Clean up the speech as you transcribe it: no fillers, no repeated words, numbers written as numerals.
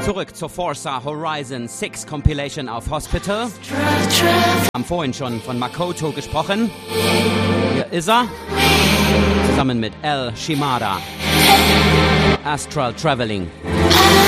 Zurück zur Forza Horizon 6 Compilation auf Hospital. Wir haben vorhin schon von Makoto gesprochen. Hier ist er. Zusammen mit El Shimada. Astral Traveling.